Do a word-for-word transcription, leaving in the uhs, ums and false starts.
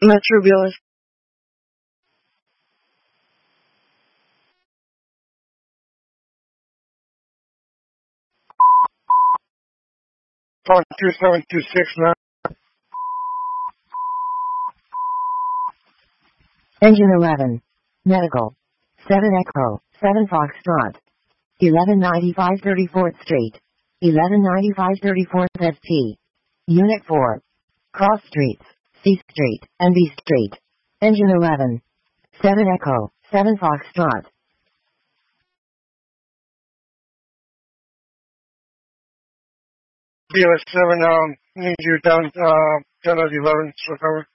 Metrobus. Phone two seven two six nine. Engine eleven. Medical. seven Echo, seven Foxtrot. eleven ninety-five thirty-fourth Street. eleven ninety-five thirty-fourth S T. Unit four. Cross Streets, C Street, and B Street. Engine eleven. seven Echo, seven Foxtrot. B L S seven, um, need you down, uh, ten at eleven, so cover.